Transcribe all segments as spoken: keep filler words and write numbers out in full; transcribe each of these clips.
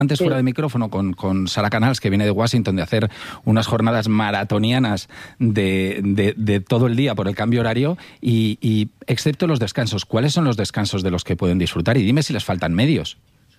antes Sí. fuera de micrófono con, con Sara Canals, que viene de Washington, de hacer unas jornadas maratonianas de, de, de todo el día por el cambio horario, y, y excepto los descansos, ¿cuáles son los descansos de los que pueden disfrutar? Y dime si les faltan medios.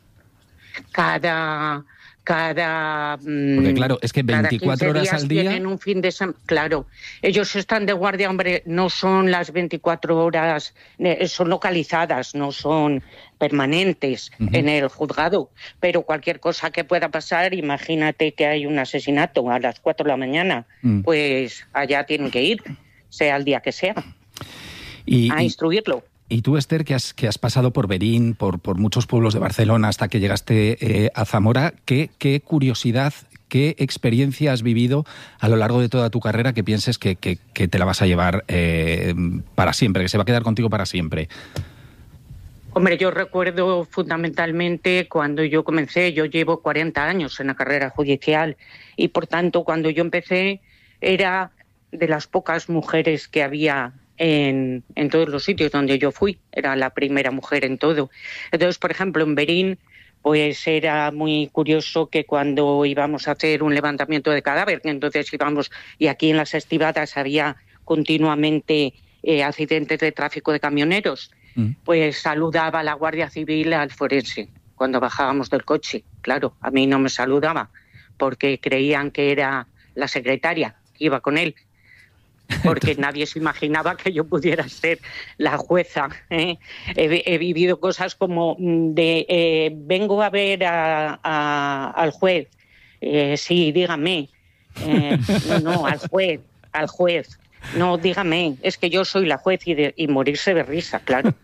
Cada... cada Porque claro, es que veinticuatro horas al día... tienen un fin de semana. Claro, ellos están de guardia, hombre, no son las veinticuatro horas, eh, son localizadas, no son permanentes uh-huh. en el juzgado, pero cualquier cosa que pueda pasar, imagínate que hay un asesinato a las cuatro de la mañana, uh-huh. pues allá tienen que ir, sea el día que sea, y, a instruirlo. Y tú, Esther, que has, que has pasado por Berín, por, por muchos pueblos de Barcelona hasta que llegaste eh, a Zamora, ¿qué, qué curiosidad, qué experiencia has vivido a lo largo de toda tu carrera que pienses que, que, que te la vas a llevar eh, para siempre, que se va a quedar contigo para siempre? Hombre, yo recuerdo fundamentalmente cuando yo comencé, yo llevo cuarenta años en la carrera judicial y por tanto cuando yo empecé era de las pocas mujeres que había en, en todos los sitios donde yo fui, era la primera mujer en todo. Entonces, por ejemplo, en Berín, pues era muy curioso que cuando íbamos a hacer un levantamiento de cadáver, entonces íbamos, y aquí en las estibadas había continuamente eh, accidentes de tráfico de camioneros, pues saludaba a la Guardia Civil al forense cuando bajábamos del coche. Claro, a mí no me saludaba porque creían que era la secretaria que iba con él, porque nadie se imaginaba que yo pudiera ser la jueza. ¿eh? He, he vivido cosas como de eh, vengo a ver a, a, al juez. Eh, sí, dígame. Eh, no, no, al juez, al juez. No, dígame, es que yo soy la juez y, de, y morirse de risa, claro.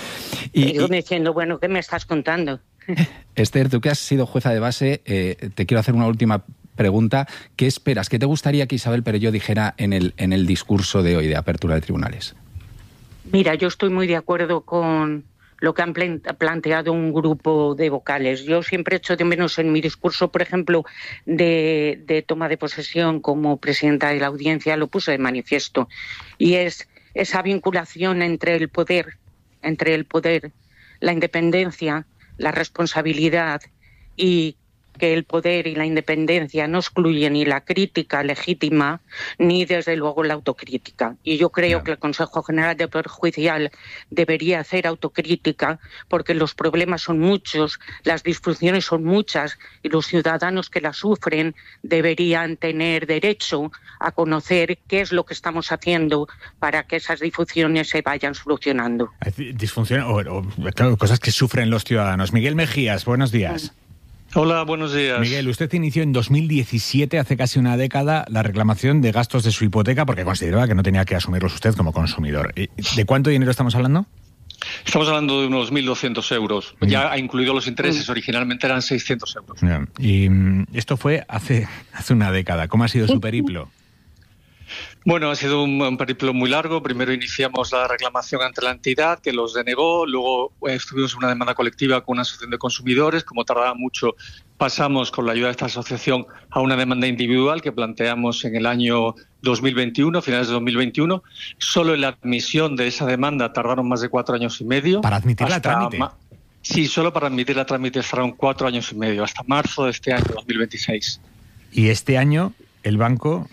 Y, y yo diciendo, bueno, ¿qué me estás contando? Esther, tú que has sido jueza de base, eh, te quiero hacer una última pregunta. ¿Qué esperas? ¿Qué te gustaría que Isabel Perelló dijera en el, en el discurso de hoy de apertura de tribunales? Mira, yo estoy muy de acuerdo con lo que han planteado un grupo de vocales. Yo siempre he hecho de menos en mi discurso, por ejemplo, de, de toma de posesión como presidenta de la audiencia, lo puse de manifiesto, y es esa vinculación entre el poder, entre el poder, la independencia, la responsabilidad, y que el poder y la independencia no excluyen ni la crítica legítima ni desde luego la autocrítica. Y yo creo no. que el Consejo General del Poder Judicial debería hacer autocrítica porque los problemas son muchos, las disfunciones son muchas y los ciudadanos que las sufren deberían tener derecho a conocer qué es lo que estamos haciendo para que esas disfunciones se vayan solucionando. Disfunción o, o claro, cosas que sufren los ciudadanos. Miguel Mejías, buenos días. Mm. Hola, buenos días. Miguel, usted inició en dos mil diecisiete, hace casi una década, la reclamación de gastos de su hipoteca porque consideraba que no tenía que asumirlos usted como consumidor. ¿De cuánto dinero estamos hablando? Estamos hablando de unos mil doscientos euros. Mm. Ya ha incluido los intereses, originalmente eran seiscientos euros. Yeah. Y esto fue hace, hace una década. ¿Cómo ha sido su periplo? Bueno, ha sido un, un periplo muy largo. Primero iniciamos la reclamación ante la entidad, que los denegó. Luego eh, estuvimos en una demanda colectiva con una asociación de consumidores. Como tardaba mucho, pasamos con la ayuda de esta asociación a una demanda individual que planteamos en el año dos mil veintiuno, finales de dos mil veintiuno. Solo en la admisión de esa demanda tardaron más de cuatro años y medio. ¿Para admitirla a trámite? Ma- sí, solo para admitirla a trámite tardaron cuatro años y medio, hasta marzo de este año, dos mil veintiséis. Y este año el banco,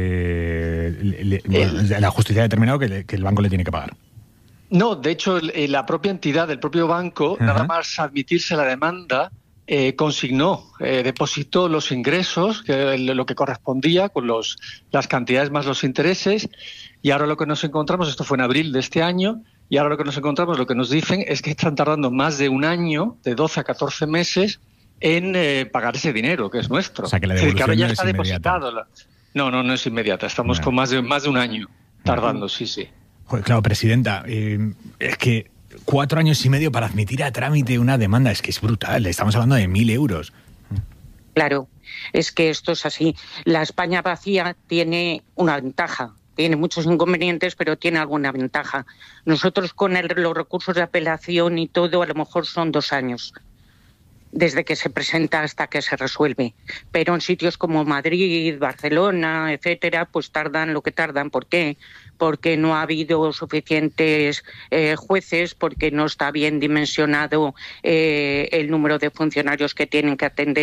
eh, le, le, la justicia ha determinado que, le, que el banco le tiene que pagar. No, de hecho, la propia entidad, el propio banco, uh-huh. nada más admitirse la demanda, eh, consignó, eh, depositó los ingresos, que, lo que correspondía con los, las cantidades más los intereses, y ahora lo que nos encontramos, esto fue en abril de este año, y ahora lo que nos encontramos, lo que nos dicen es que están tardando más de un año, de doce a catorce meses, en eh, pagar ese dinero, que es nuestro. O sea, que la devolución es decir, que ahora ya no está depositado. La... No, no, no es inmediata. Estamos no. con más de, más de un año tardando, sí, sí. Joder, claro, presidenta, eh, es que cuatro años y medio para admitir a trámite una demanda, es que es brutal. Estamos hablando de mil euros. Claro, es que esto es así. La España vacía tiene una ventaja. Tiene muchos inconvenientes, pero tiene alguna ventaja. Nosotros con el, los recursos de apelación y todo, a lo mejor son dos años. Desde que se presenta hasta que se resuelve. Pero en sitios como Madrid, Barcelona, etcétera, pues tardan lo que tardan. ¿Por qué? porque no ha habido suficientes eh, jueces, porque no está bien dimensionado eh, el número de funcionarios que tienen que atender